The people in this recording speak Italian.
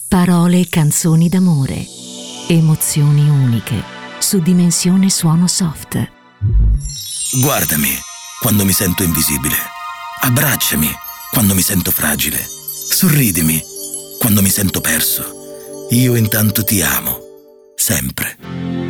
Parole e canzoni d'amore. Emozioni uniche su Dimensione Suono Soft. Guardami quando mi sento invisibile. Abbracciami quando mi sento fragile. Sorridimi quando mi sento perso. Io intanto ti amo, sempre.